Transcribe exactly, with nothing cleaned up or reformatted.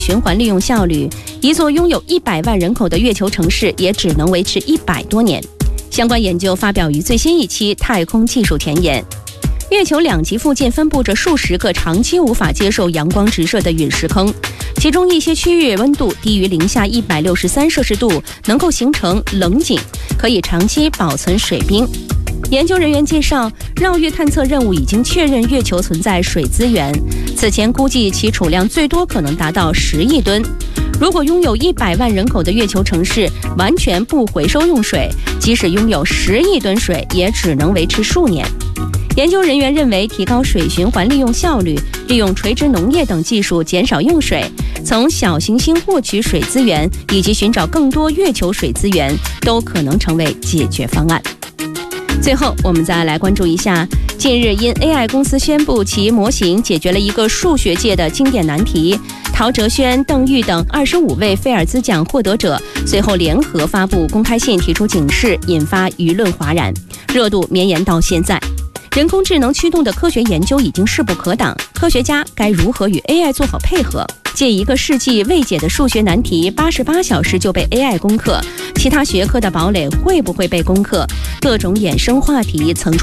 循环利用效率，一座拥有一百万人口的月球城市也只能维持一百多年。相关研究发表于最新一期《太空技术前沿》。月球两极附近分布着数十个长期无法接受阳光直射的陨石坑，其中一些区域温度低于零下一百六十三摄氏度，能够形成冷井，可以长期保存水冰。研究人员介绍，绕月探测任务已经确认月球存在水资源，此前估计其储量最多可能达到十亿吨。如果拥有一百万人口的月球城市完全不回收用水，即使拥有十亿吨水，也只能维持数年。研究人员认为，提高水循环利用效率，利用垂直农业等技术减少用水，从小行星获取水资源，以及寻找更多月球水资源，都可能成为解决方案。最后，我们再来关注一下，近日因 A I 公司宣布其模型解决了一个数学界的经典难题，陶哲轩、邓玉等二十五位菲尔兹奖获得者随后联合发布公开信提出警示，引发舆论哗然，热度绵延到现在。人工智能驱动的科学研究已经势不可挡，科学家该如何与 A I 做好配合？借一个世纪未解的数学难题，八十八小时就被 A I 攻克，其他学科的堡垒会不会被攻克？各种衍生话题层出